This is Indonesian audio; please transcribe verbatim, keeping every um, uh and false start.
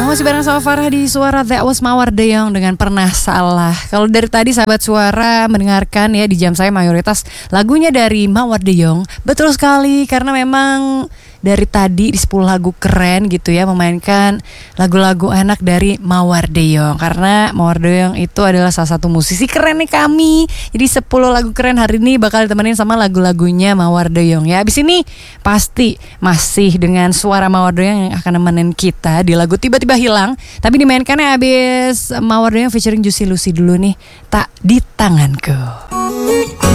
Masih bareng sama Farah di Suara That Was Mawar De Jong dengan Pernah Salah. Kalau dari tadi sahabat Suara mendengarkan ya di jam saya mayoritas lagunya dari Mawar De Jong. Betul sekali, karena memang dari tadi di sepuluh lagu keren gitu ya memainkan lagu-lagu enak dari Mawar De Jong. Karena Mawar De Jong itu adalah salah satu musisi keren nih kami. Jadi sepuluh lagu keren hari ini bakal ditemenin sama lagu-lagunya Mawar De Jong ya. Abis ini pasti masih dengan suara Mawar De Jong yang akan nemenin kita di lagu Tiba-Tiba Hilang. Tapi dimainkannya abis Mawar De Jong featuring Juicy Lucy dulu nih, Tak di Tanganku.